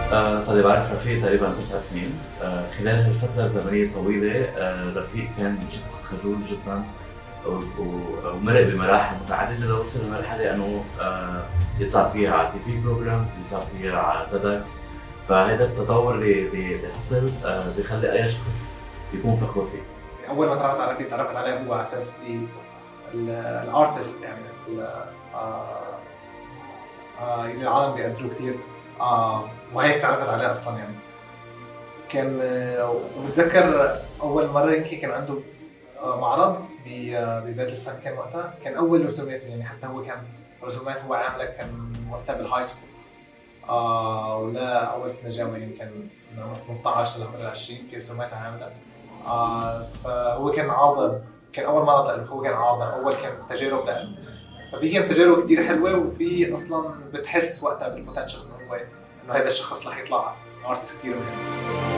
صار لي بعرف رفيق تقريبا 9 سنين. خلال هالفترة الزمنية الطويلة رفيق كان شخص خجول جدا ومرق بمراحل متعددة لوصل لمرحلة انه يطلع فيها على تي في بروجرامز، يطلع فيها على تيدكس. فهذا التطور اللي حصل بيخلي اي شخص يكون فخور فيه. اول ما تعرفت على رفيق تعرفت عليه هو على اساس الارتست، يعني اللي العالم بيقدروه كتير، وهيك تعرفت عليه اصلا. يعني كان وبتذكر اول مره يمكن كان عنده معرض ببيت الفن، كان وقتها كان اول رسوماته، يعني حتى هو كان رسومات هو عامله كان وقتها بالهاي سكول، ولا اول سنه جامعه، يعني كان من عمر 18 لعمر 20 في رسومات عامله. فهو كان عارضه، كان اول معرض له، هو كان عارضه اول، كان تجارب له. ففي كانت تجارب كتير حلوه، وفي اصلا بتحس وقتها بالبوتنشل انه هذا الشخص رح يطلع ارتست كتير مهم.